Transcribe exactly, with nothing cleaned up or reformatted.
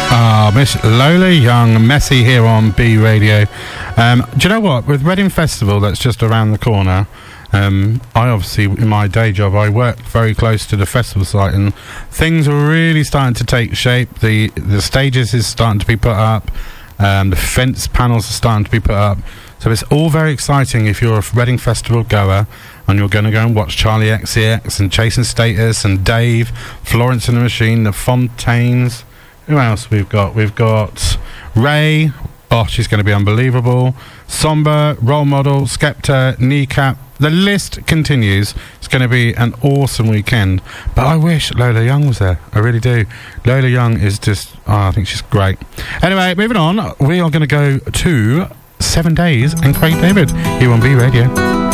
Ah, Miss Lola Young, Messy here on B Radio. Um, do you know what? With Reading Festival, that's just around the corner. Um, I obviously, in my day job, I work very close to the festival site, and things are really starting to take shape. The the stages is starting to be put up. Um, the fence panels are starting to be put up. So it's all very exciting if you're a Reading Festival goer and you're going to go and watch Charlie X C X and Chasing Status and Dave, Florence and the Machine, the Fontaines. Who else we've got? We've got Ray. Oh, she's going to be unbelievable. Somber, Role Model, Skepta, Kneecap. The list continues. It's going to be an awesome weekend. But I wish Lola Young was there. I really do. Lola Young is just... Oh, I think she's great. Anyway, moving on. We are going to go to Seven Days and Craig David here on B Radio.